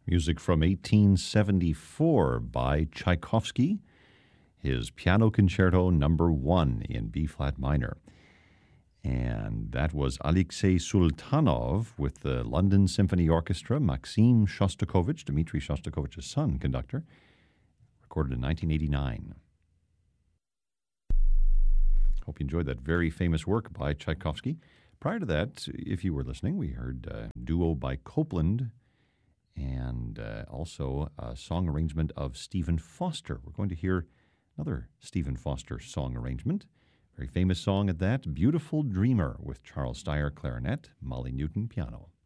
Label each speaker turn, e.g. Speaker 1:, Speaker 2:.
Speaker 1: Music from 1874 by Tchaikovsky, his Piano Concerto Number 1 in B-flat minor. And that was Alexei Sultanov with the London Symphony Orchestra, Maxim Shostakovich, Dmitri Shostakovich's son, conductor, recorded in 1989. Hope you enjoyed that very famous work by Tchaikovsky. Prior to that, if you were listening, we heard a duo by Copland and also a song arrangement of Stephen Foster. We're going to hear another Stephen Foster song arrangement. Very famous song at that, Beautiful Dreamer, with Charles Steyer, clarinet, Molly Newton, piano.